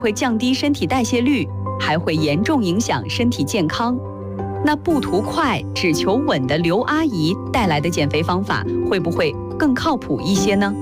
会降低身体代谢率，还会严重影响身体健康。那不图快只求稳的刘阿姨带来的减肥方法，会不会更靠谱一些呢？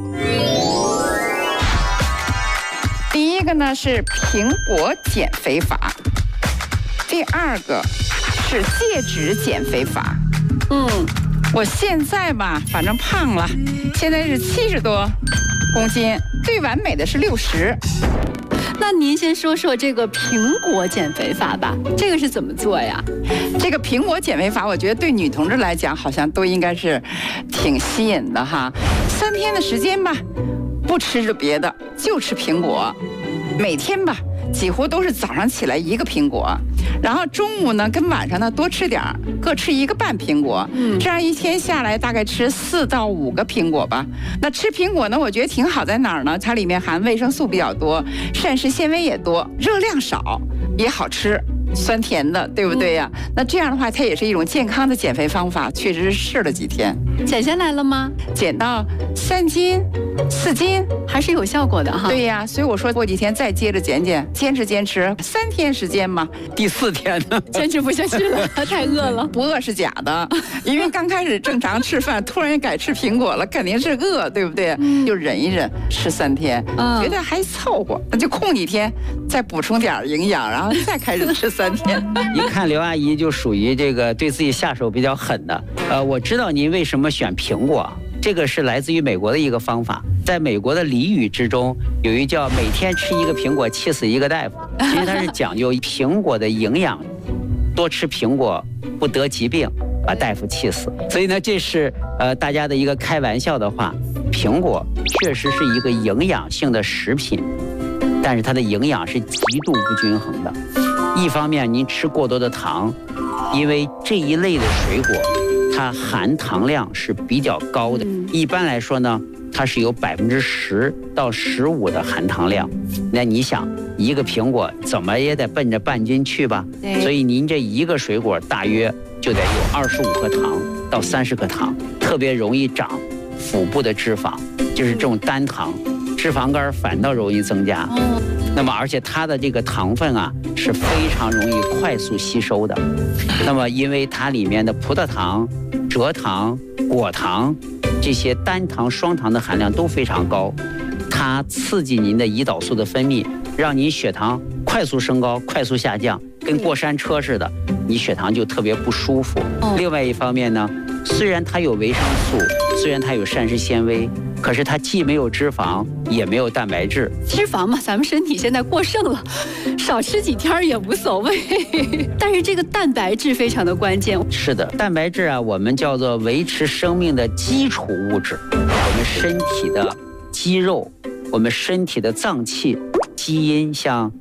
第一个呢是苹果减肥法，第二个是戒脂减肥法。我现在吧，反正胖了，现在是70多公斤，最完美的是60。 那您先说说这个苹果减肥法吧，这个是怎么做呀？ 这个苹果减肥法，我觉得对女同志来讲，好像都应该是挺吸引的哈。3天的时间吧，不吃着别的，就吃苹果，每天吧，几乎都是早上起来1个苹果，然后中午呢跟晚上呢多吃点儿，各吃1个半苹果。这样一天下来大概吃4到5个苹果吧。那吃苹果呢，我觉得挺好在哪儿呢？它里面含维生素比较多，膳食纤维也多，热量少，也好吃。酸甜的，对不对呀？那这样的话，它也是一种健康的减肥方法。确实是试了几天， 减下来了吗？ 减到3斤、4斤， 还是有效果的哈。 对呀，所以我说过几天再接着减，坚持3天时间嘛。 第4天呢， 坚持不下去了，太饿了。 不饿是假的，因为刚开始正常吃饭，突然改吃苹果了，肯定是饿，对不对？就忍一忍，吃3天，觉得还凑合，那就空几天，再补充点营养，然后再开始吃3天。 一看刘阿姨就属于这个对自己下手比较狠的。我知道您为什么选苹果，这个是来自于美国的一个方法。在美国的俚语之中，有一叫每天吃1个苹果，气死1个大夫。其实它是讲究苹果的营养，多吃苹果不得疾病，把大夫气死。所以呢，这是大家的一个开玩笑的话。苹果确实是一个营养性的食品，但是它的营养是极度不均衡的。一方面，您吃过多的糖，因为这一类的水果，它含糖量是比较高的。一般来说呢，它是有10%到15%的含糖量。那你想，一个苹果怎么也得奔着半斤去吧？所以您这一个水果大约就得有25克糖到30克糖，特别容易长腹部的脂肪，就是这种单糖，脂肪肝反倒容易增加。那么而且它的这个糖分啊是非常容易快速吸收的。那么因为它里面的葡萄糖、蔗糖、果糖这些单糖、双糖的含量都非常高，它刺激您的胰岛素的分泌，让您血糖快速升高、快速下降，跟过山车似的，你血糖就特别不舒服。另外一方面呢，虽然它有维生素，虽然它有膳食纤维，可是它既没有脂肪，也没有蛋白质。 脂肪嘛，咱们身体现在过剩了，少吃几天也无所谓。但是这个蛋白质非常的关键。 是的，蛋白质啊，我们叫做维持生命的基础物质。我们身体的肌肉，我们身体的脏器、基因，像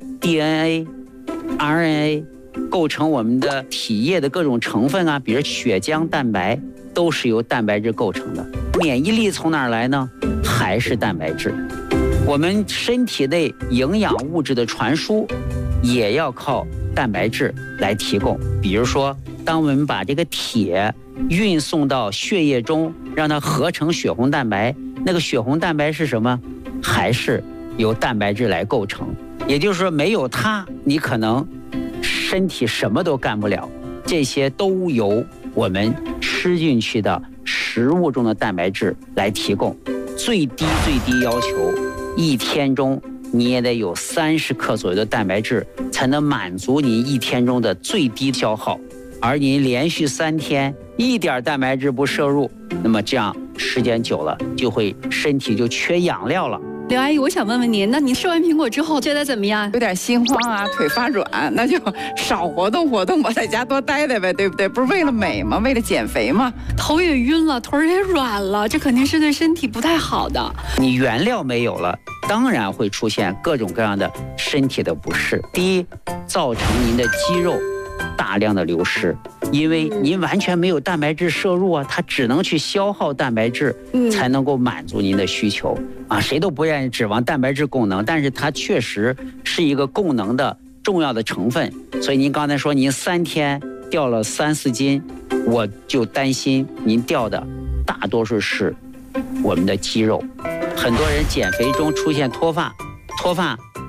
DNA、RNA， 构成我们的体液的各种成分啊，比如血浆蛋白，都是由蛋白质构成的。免疫力从哪儿来呢？还是蛋白质。我们身体内营养物质的传输也要靠蛋白质来提供。比如说，当我们把这个铁运送到血液中，让它合成血红蛋白，那个血红蛋白是什么？还是由蛋白质来构成。也就是说，没有它，你可能身体什么都干不了。这些都由我们吃进去的食物中的蛋白质来提供。最低要求，1天中你也得有30克左右的蛋白质，才能满足你1天中的最低消耗。而你连续3天一点蛋白质不摄入，那么这样时间久了，就会身体就缺养料了。 刘阿姨，我想问问您，那您吃完苹果之后觉得怎么样？ 有点心慌啊，腿发软，那就少活动活动吧，在家多待待呗，对不对？不是为了美吗？为了减肥吗？ 头也晕了，腿也软了，这肯定是对身体不太好的。 你原料没有了，当然会出现各种各样的身体的不适。第一，造成您的肌肉大量的流失，因为您完全没有蛋白质摄入啊，它只能去消耗蛋白质，才能够满足您的需求啊。谁都不愿意指望蛋白质功能，但是它确实是一个功能的重要的成分。所以您刚才说您3天掉了3、4斤，我就担心您掉的大多数是我们的肌肉。很多人减肥中出现脱发，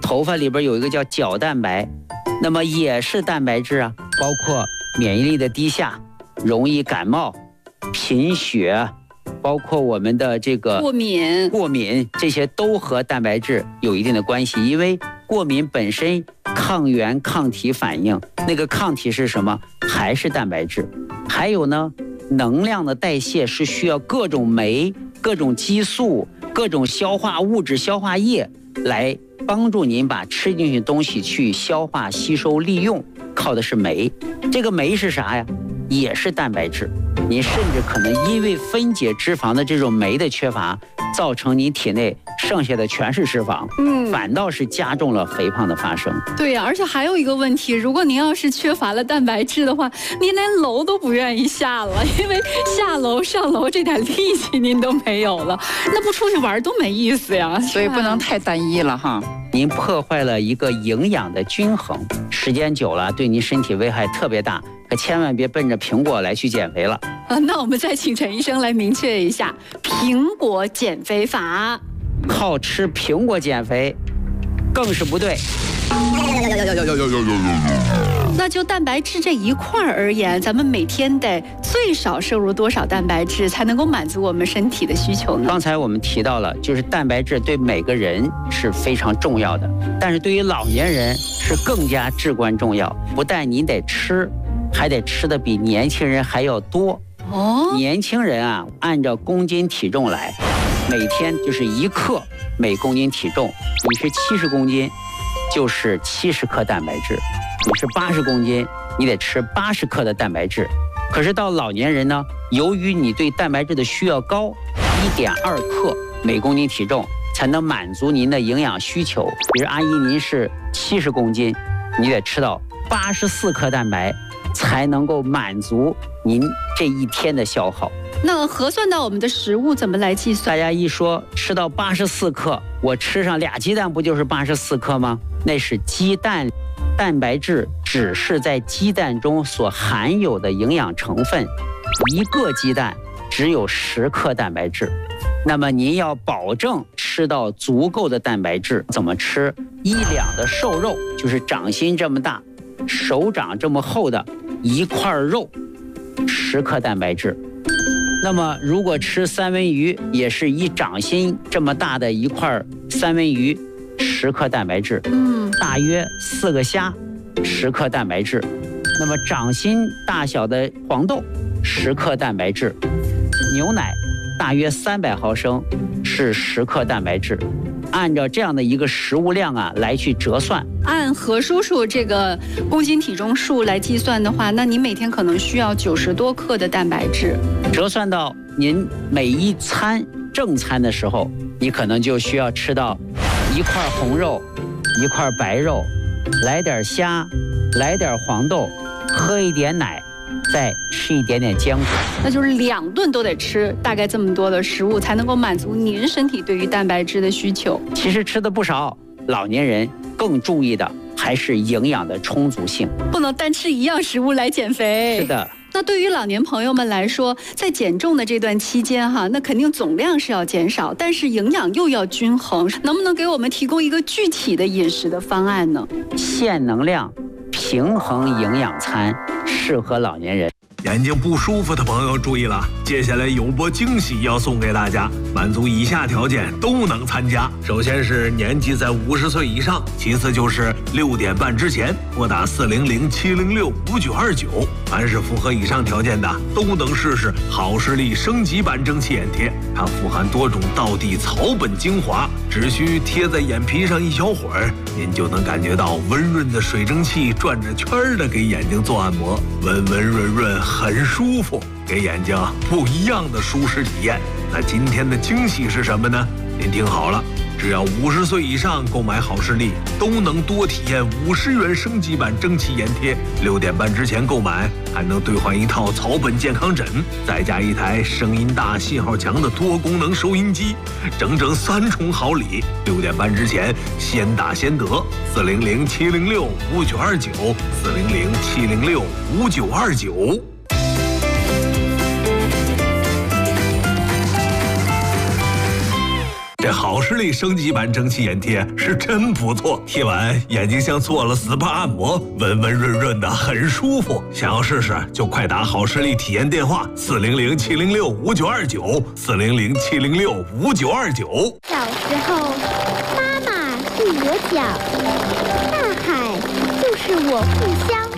头发里边有一个叫角蛋白，那么也是蛋白质啊，包括免疫力的低下，容易感冒、贫血，包括我们的这个过敏， 这些都和蛋白质有一定的关系。因为过敏本身抗原抗体反应，那个抗体是什么？还是蛋白质。还有呢，能量的代谢是需要各种酶、各种激素、各种消化物质、消化液来帮助您把吃进去的东西去消化、吸收、利用，靠的是酶。这个酶是啥呀？也是蛋白质。你甚至可能因为分解脂肪的这种酶的缺乏，造成你体内剩下的全是脂肪，反倒是加重了肥胖的发生。 对呀，而且还有一个问题，如果您要是缺乏了蛋白质的话，您连楼都不愿意下了，因为下楼上楼这点力气您都没有了，那不出去玩都没意思呀。 所以不能太单一了哈。 您破坏了一个营养的均衡，时间久了对您身体危害特别大，可千万别奔着苹果来去减肥了。 那我们再请陈医生来明确一下苹果减肥法。 靠吃苹果减肥更是不对。 那就蛋白质这一块而言，咱们每天得最少摄入多少蛋白质才能够满足我们身体的需求呢？ 刚才我们提到了，就是蛋白质对每个人是非常重要的，但是对于老年人是更加至关重要。不但您得吃，还得吃的比年轻人还要多。年轻人啊，按照公斤体重来，每天就是1克每公斤体重。你是70公斤，就是70克蛋白质；你是80公斤，你得吃80克的蛋白质。可是到老年人呢，由于你对蛋白质的需要高，1.2克每公斤体重才能满足您的营养需求。比如阿姨您是70公斤，你得吃到84克蛋白，才能够满足您这一天的消耗。 那核算到我们的食物怎么来计算？ 大家一说吃到84克，我吃上2鸡蛋不就是84克吗？那是鸡蛋蛋白质只是在鸡蛋中所含有的营养成分，1个鸡蛋只有10克蛋白质。那么您要保证吃到足够的蛋白质，怎么吃？1两的瘦肉，就是掌心这么大、手掌这么厚的一块肉，10克蛋白质。那么如果吃三文鱼，也是一掌心这么大的一块三文鱼，10克蛋白质。大约4个虾，10克蛋白质。那么掌心大小的黄豆，10克蛋白质。牛奶大约300毫升是10克蛋白质。按照这样的一个食物量啊来去折算， 按何叔叔这个公斤体重数来计算的话，那您每天可能需要90多克的蛋白质。 折算到您每一餐正餐的时候，你可能就需要吃到1块红肉、1块白肉，来点虾，来点黄豆，喝一点奶，再吃一点点坚果。 那就是2顿都得吃大概这么多的食物，才能够满足您身体对于蛋白质的需求。 其实吃的不少，老年人更注意的还是营养的充足性， 不能单吃一样食物来减肥。 是的。 那对于老年朋友们来说，在减重的这段期间哈，那肯定总量是要减少，但是营养又要均衡，能不能给我们提供一个具体的饮食的方案呢？ 限能量、平衡营养餐，适合老年人。 眼睛不舒服的朋友注意了，接下来有波惊喜要送给大家，满足以下条件都能参加。首先是年纪在50岁以上，其次就是6点半之前拨打400-706-5929。凡是符合以上条件的，都能试试好视力升级版蒸汽眼贴。它富含多种道地草本精华，只需贴在眼皮上一小会儿，您就能感觉到温润的水蒸气转着圈的给眼睛做按摩，温温润润，很舒服，给眼睛不一样的舒适体验。那今天的惊喜是什么呢？您听好了，只要50岁以上购买好视力，都能多体验50元升级版蒸汽眼贴。6点半之前购买，还能兑换一套草本健康枕，再加一台声音大、信号强的多功能收音机，整整3重好礼。6点半之前先打先得，400-706-5929，400-706-5929。 这好视力升级版蒸汽眼贴是真不错，贴完眼睛像做了 SPA 按摩，温温润润的，很舒服。想要试试就快打好视力体验电话400-706-5929，400-706-5929。 小时候，妈妈对我讲，大海就是我故乡。